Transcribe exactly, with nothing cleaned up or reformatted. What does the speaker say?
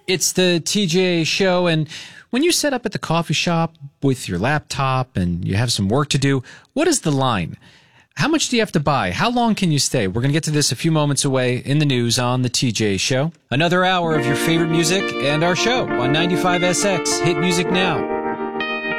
It's the T J Show, and when you set up at the coffee shop with your laptop and you have some work to do, what is the line? How much do you have to buy? How long can you stay? We're going to get to this a few moments away in the news on the T J Show. Another hour of your favorite music and our show on ninety-five S X. Hit music now.